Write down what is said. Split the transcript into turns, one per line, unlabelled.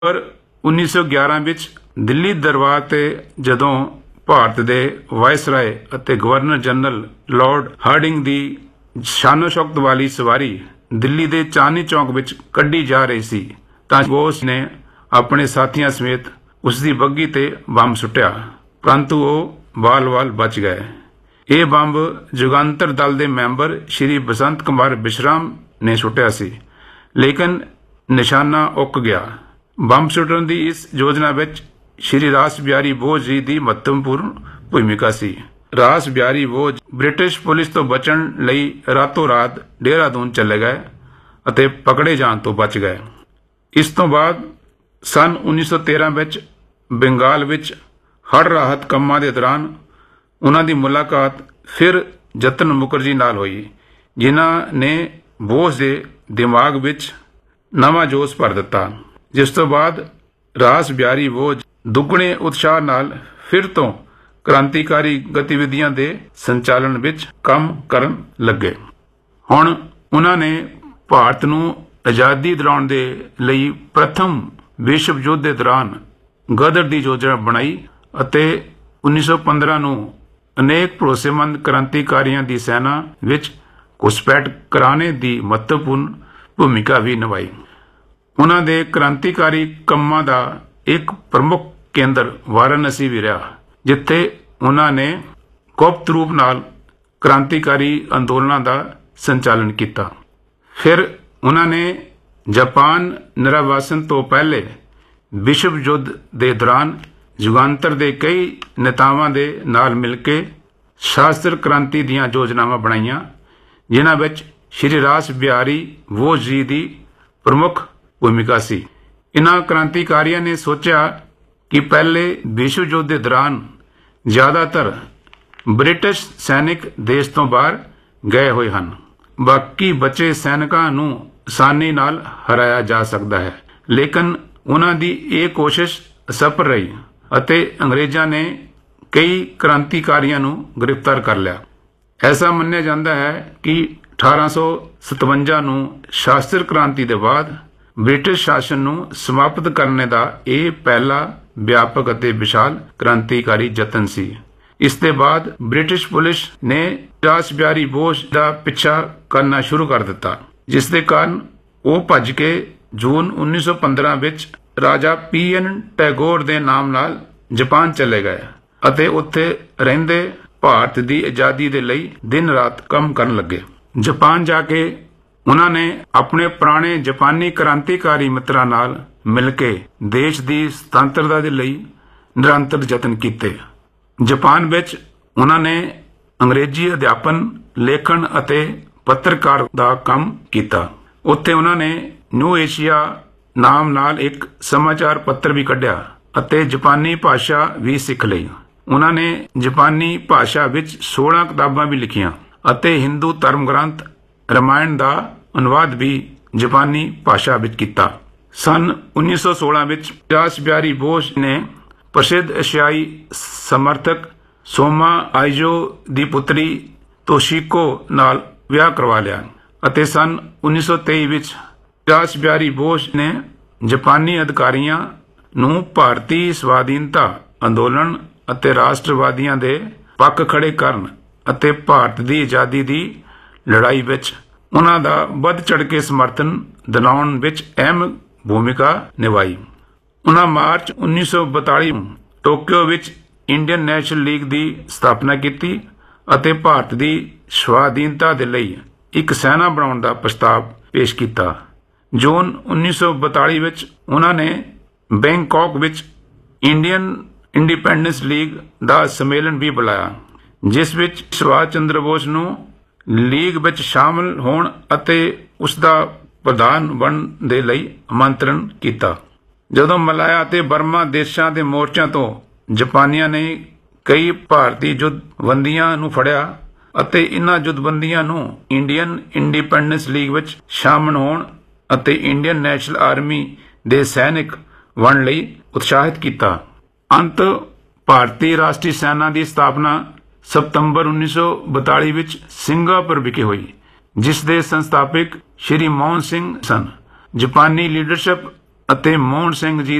ਪਰ 1911 ਵਿੱਚ ਦਿੱਲੀ ਦਰਬਾਰ ਤੇ ਜਦੋਂ ਭਾਰਤ ਦੇ ਵਾਇਸਰਾਏ ਅਤੇ ਗਵਰਨਰ ਜਨਰਲ ਲਾਰਡ ਹਾਰਡਿੰਗ ਦੀ ਸ਼ਾਨੋ ਸ਼ੌਕਤ ਵਾਲੀ ਸਵਾਰੀ ਦਿੱਲੀ ਦੇ ਚਾਂਦਨੀ ਚੌਕ ਵਿੱਚ ਕੱਢੀ ਜਾ ਰਹੀ ਸੀ ਤਾਂ ਬੋਸ ਨੇ ਆਪਣੇ ਸਾਥੀਆਂ ਸਮੇਤ ਉਸ ਦੀ ਬੱਗੀ ਤੇ ਬੰਬ ਸੁੱਟਿਆ, ਪਰੰਤੂ ਉਹ ਬਾਲ-ਬਾਲ ਬਚ ਗਏ। ਇਹ ਬੰਬ ਜੁਗਾਂਤਰ ਦਲ ਦੇ ਮੈਂਬਰ ਸ਼੍ਰੀ ਬਸੰਤ ਕੁਮਾਰ ਬਿਸ਼ਰਾਮ ਨੇ ਸੁੱਟਿਆ ਸੀ, ਲੇਕਿਨ ਨਿਸ਼ਾਨਾ ਉੱਕ ਗਿਆ। ਬੰਬ ਸੁੱਟਣ ਦੀ ਇਸ ਯੋਜਨਾ ਵਿੱਚ ਸ਼੍ਰੀ ਰਾਸ ਬਿਹਾਰੀ ਬੋਸ ਜੀ ਦੀ ਮਹੱਤਵਪੂਰਨ ਭੂਮਿਕਾ ਸੀ। ਰਾਸ ਬਿਹਾਰੀ ਬੋਸ ਬ੍ਰਿਟਿਸ਼ ਪੁਲਿਸ ਤੋਂ ਬਚਣ ਲਈ ਰਾਤੋਂ ਰਾਤ ਦੇਹਰਾਦੂਨ ਚਲੇ ਗਏ ਅਤੇ ਪਕੜੇ ਜਾਣ ਤੋਂ ਬਚ ਗਏ। ਇਸ ਤੋਂ ਬਾਅਦ ਸਨ 1913 ਵਿੱਚ ਬੰਗਾਲ ਵਿੱਚ ਹੜ੍ਹ ਰਾਹਤ ਕੰਮਾਂ ਦੇ ਦੌਰਾਨ ਉਹਨਾਂ ਦੀ ਮੁਲਾਕਾਤ ਫਿਰ ਜਤਨ ਮੁਖਰਜੀ ਨਾਲ ਹੋਈ, ਜਿਨ੍ਹਾਂ ਨੇ ਬੋਸ ਦੇ ਦਿਮਾਗ ਵਿੱਚ ਨਵਾਂ ਜੋਸ਼ ਭਰ ਦਿੱਤਾ। ਜਿਸ ਤੋਂ ਬਾਅਦ ਰਾਸ ਬਿਹਾਰੀ ਬੋਸ ਦੁੱਗਣੇ ਉਤਸ਼ਾਹ ਨਾਲ ਫਿਰ ਤੋਂ ਕ੍ਰਾਂਤੀਕਾਰੀ ਗਤੀਵਿਧੀਆਂ ਦੇ ਸੰਚਾਲਨ ਵਿੱਚ ਕੰਮ ਕਰਨ ਲੱਗੇ। ਹੁਣ ਉਹਨਾਂ ਨੇ ਭਾਰਤ ਨੂੰ ਆਜ਼ਾਦੀ ਦਿਲਾਉਣ ਦੇ ਲਈ ਪ੍ਰਥਮ ਵਿਸ਼ਵ ਯੁੱਧ ਦੇ ਦੌਰਾਨ ਗਦਰ ਦੀ ਯੋਜਨਾ ਬਣਾਈ ਅਤੇ 1915 ਨੂੰ ਅਨੇਕ ਭਰੋਸੇਮੰਦ ਕ੍ਰਾਂਤੀਕਾਰੀਆਂ ਦੀ ਸੈਨਾ ਵਿੱਚ ਘੁਸਪੈਠ ਕਰਾਣੇ ਦੀ ਮਹੱਤਵਪੂਰਨ ਭੂਮਿਕਾ ਵੀ ਨਿਭਾਈ। ਉਹਨਾਂ ਦੇ ਕ੍ਰਾਂਤੀਕਾਰੀ ਕੰਮਾਂ ਦਾ ਇੱਕ ਪ੍ਰਮੁੱਖ ਕੇਂਦਰ ਵਾਰਾਣਸੀ ਵੀ ਰਿਹਾ, ਜਿੱਥੇ ਉਹਨਾਂ ਨੇ ਗੁਪਤ ਰੂਪ ਨਾਲ ਕ੍ਰਾਂਤੀਕਾਰੀ ਅੰਦੋਲਨਾਂ ਦਾ ਸੰਚਾਲਨ ਕੀਤਾ। ਫਿਰ ਉਹਨਾਂ ਨੇ ਜਾਪਾਨ ਨਿਰਵਾਸਨ ਤੋਂ ਪਹਿਲੇ ਵਿਸ਼ਵ ਯੁੱਧ ਦੇ ਦੌਰਾਨ ਯੁਗਾਂਤਰ ਦੇ ਕਈ ਨੇਤਾਵਾਂ ਦੇ ਨਾਲ ਮਿਲ ਕੇ ਸ਼ਾਸਤਰ ਕ੍ਰਾਂਤੀ ਦੀਆਂ ਯੋਜਨਾਵਾਂ ਬਣਾਈਆਂ, ਜਿਨ੍ਹਾਂ ਵਿੱਚ ਸ਼੍ਰੀ ਰਾਸ ਬਿਹਾਰੀ ਬੋਸ ਜੀ ਦੀ ਪ੍ਰਮੁੱਖ ਭੂਮਿਕਾ ਸੀ। ਇਨ੍ਹਾਂ ਕ੍ਰਾਂਤੀਕਾਰੀਆਂ ਨੇ ਸੋਚਿਆ ਕਿ ਪਹਿਲੇ ਵਿਸ਼ਵ ਯੁੱਧ ਦੇ ਦੌਰਾਨ ਜ਼ਿਆਦਾਤਰ ਬ੍ਰਿਟਿਸ਼ ਸੈਨਿਕ ਦੇਸ਼ ਤੋਂ ਬਾਹਰ ਗਏ ਹੋਏ ਹਨ, ਬਾਕੀ ਬਚੇ ਸੈਨਿਕਾਂ ਨੂੰ ਆਸਾਨੀ ਨਾਲ ਹਰਾਇਆ ਜਾ ਸਕਦਾ ਹੈ। ਲੇਕਿਨ ਉਹਨਾਂ ਦੀ ਇਹ ਕੋਸ਼ਿਸ਼ ਅਸਫਲ ਰਹੀ ਅਤੇ ਅੰਗਰੇਜ਼ਾਂ ਨੇ ਕਈ ਕ੍ਰਾਂਤੀਕਾਰੀਆਂ ਨੂੰ ਗ੍ਰਿਫਤਾਰ ਕਰ ਲਿਆ। ਐਸਾ ਮੰਨਿਆ ਜਾਂਦਾ ਹੈ ਕਿ 1857 ਨੂੰ ਸ਼ਾਸਤਰ ਕ੍ਰਾਂਤੀ ਦੇ ਬਾਅਦ ਬ੍ਰਿਟਿਸ਼ ਸ਼ਾਸਨ ਨੂੰ ਸਮਾਪਤ ਕਰਨ ਦਾ ਇਹ ਪਹਿਲਾ ਵਿਆਪਕ ਅਤੇ ਵਿਸ਼ਾਲ ਕ੍ਰਾਂਤੀਕਾਰੀ ਯਤਨ ਸੀ। ਇਸ ਦੇ ਬਾਅਦ ਬ੍ਰਿਟਿਸ਼ ਪੁਲਿਸ ਨੇ ਰਾਸ ਬਿਹਾਰੀ ਬੋਸ ਦਾ ਪਿੱਛਾ ਕਰਨਾ ਸ਼ੁਰੂ ਕਰ ਦਿੱਤਾ, ਜਿਸ ਦੇ ਕਾਰਨ ਉਹ ਭੱਜ ਕੇ ਜੂਨ 1915 ਵਿੱਚ ਰਾਜਾ PN ਟੈਗੋਰ ਦੇ ਨਾਮ ਨਾਲ ਜਾਪਾਨ ਚਲੇ ਗਏ ਅਤੇ ਉੱਥੇ ਰਹਿੰਦੇ ਭਾਰਤ ਦੀ ਆਜ਼ਾਦੀ ਦੇ ਲਈ ਦਿਨ ਰਾਤ ਕੰਮ ਕਰਨ ਲੱਗੇ। ਜਾਪਾਨ ਜਾ ਕੇ ਉਹਨਾਂ ਨੇ ਆਪਣੇ ਪੁਰਾਣੇ ਜਾਪਾਨੀ ਕ੍ਰਾਂਤੀਕਾਰੀ ਮਿੱਤਰਾਂ ਨਾਲ ਮਿਲ ਕੇ ਦੇਸ਼ ਦੀ ਸੁਤੰਤਰਤਾ ਦੇ ਲਈ ਨਿਰੰਤਰ ਯਤਨ ਕੀਤੇ। ਜਾਪਾਨ ਵਿੱਚ ਉਹਨਾਂ ਨੇ ਅੰਗਰੇਜ਼ੀ ਅਧਿਆਪਨ, ਲੇਖਣ ਅਤੇ ਪੱਤਰਕਾਰ ਦਾ ਕੰਮ ਕੀਤਾ। ਉੱਥੇ ਉਹਨਾਂ ਨੇ ਨਿਊ ਏਸ਼ੀਆ ਨਾਮ ਨਾਲ ਇੱਕ ਸਮਾਚਾਰ ਪੱਤਰ ਵੀ ਕੱਢਿਆ ਅਤੇ ਜਾਪਾਨੀ ਭਾਸ਼ਾ ਵੀ ਸਿੱਖ ਲਈ। ਉਹਨਾਂ ਨੇ ਜਾਪਾਨੀ ਭਾਸ਼ਾ ਵਿੱਚ 16 ਕਿਤਾਬਾਂ ਵੀ ਲਿਖੀਆਂ ਅਤੇ ਹਿੰਦੂ ਧਰਮ ਗ੍ਰੰਥ ਰਾਮਾਇਣ ਦਾ ਅਨੁਵਾਦ ਵੀ ਜਾਪਾਨੀ ਭਾਸ਼ਾ ਵਿੱਚ ਕੀਤਾ। ਸਨ 1916 ਵਿੱਚ ਰਾਸ ਬਿਹਾਰੀ ਬੋਸ ਨੇ ਪ੍ਰਸਿੱਧ ਏਸ਼ੀਆਈ ਸਮਰਥਕ ਸੋਮਾ ਆਇਜੋ ਦੀ ਪੁੱਤਰੀ ਤੋਸ਼ੀਕੋ ਨਾਲ ਵਿਆਹ ਕਰਵਾ ਲਿਆ ਅਤੇ ਸਨ 1923 ਵਿੱਚ ਰਾਸ ਬਿਹਾਰੀ ਬੋਸ ਨੇ ਜਾਪਾਨੀ ਅਧਿਕਾਰੀਆਂ ਨੂੰ ਭਾਰਤੀ ਸਵਾਧੀਨਤਾ ਅੰਦੋਲਨ ਅਤੇ ਰਾਸ਼ਟਰਵਾਦੀਆਂ ਦੇ ਪੱਖ ਖੜੇ ਕਰਨ ਅਤੇ ਭਾਰਤ ਦੀ ਆਜ਼ਾਦੀ ਦੀ ਲੜਾਈ ਵਿੱਚ ਉਹਨਾਂ ਦਾ ਵੱਧ ਚੜ੍ਹ ਕੇ ਸਮਰਥਨ ਦਿਲਾਉਣ ਵਿੱਚ ਅਹਿਮ ਭੂਮਿਕਾ ਨਿਭਾਈ। ਉਹਨਾਂ ਮਾਰਚ 1942 ਨੂੰ ਟੋਕੀਓ ਵਿੱਚ ਇੰਡੀਅਨ ਨੈਸ਼ਨਲ ਲੀਗ ਦੀ ਸਥਾਪਨਾ ਕੀਤੀ ਅਤੇ ਭਾਰਤ ਦੀ ਸਵਾਧੀਨਤਾ ਦੇ ਲਈ ਇੱਕ ਸੈਨਾ ਬਣਾਉਣ ਦਾ ਪ੍ਰਸਤਾਵ ਪੇਸ਼ ਕੀਤਾ। ਜੂਨ 1942 ਵਿੱਚ ਉਹਨਾਂ ਨੇ ਬੈਂਕਾਕ ਵਿੱਚ ਇੰਡੀਅਨ ਇੰਡੀਪੈਂਡੈਂਸ ਲੀਗ ਦਾ ਸੰਮੇਲਨ ਵੀ ਬੁਲਾਇਆ, ਜਿਸ ਵਿੱਚ ਸੁਭਾਸ਼ ਚੰਦਰ ਬੋਸ ਨੂੰ ਲੀਗ ਵਿੱਚ ਸ਼ਾਮਲ ਹੋਣ ਅਤੇ ਉਸ ਦਾ ਪ੍ਰਧਾਨ ਬਣਨ ਦੇ ਲਈ ਆਮੰਤਰਣ ਕੀਤਾ। ਜਦੋਂ ਮਲਾਇਆ ਅਤੇ ਬਰਮਾ ਦੇਸ਼ਾਂ ਦੇ ਮੋਰਚਿਆਂ ਤੋਂ ਜਾਪਾਨੀਆਂ ਨੇ ਕਈ ਭਾਰਤੀ ਜੁੱਧਬੰਦੀਆਂ ਨੂੰ ਫੜਿਆ ਅਤੇ ਇਨ੍ਹਾਂ ਜੁੱਧਬੰਦੀਆਂ ਨੂੰ ਇੰਡੀਅਨ ਇੰਡੀਪੈਂਡੈਂਸ ਲੀਗ ਵਿੱਚ ਸ਼ਾਮਲ ਹੋਣ ਅਤੇ ਇੰਡੀਅਨ ਨੈਸ਼ਨਲ ਆਰਮੀ ਦੇ ਸੈਨਿਕ ਬਣਨ ਲਈ ਉਤਸ਼ਾਹਿਤ ਕੀਤਾ। ਅੰਤ ਭਾਰਤੀ ਰਾਸ਼ਟਰੀ ਸੈਨਾ ਦੀ ਸਥਾਪਨਾ ਸਤੰਬਰ 1942 ਵਿੱਚ ਸਿੰਗਾਪੁਰ ਵਿਖੇ ਹੋਈ, ਜਿਸ ਦੇ ਸੰਸਥਾਪਕ ਸ਼੍ਰੀ ਮੋਹਨ ਸਿੰਘ ਸਨ। ਜਾਪਾਨੀ ਲੀਡਰਸ਼ਿਪ ਅਤੇ ਮੋਹਨ ਸਿੰਘ ਜੀ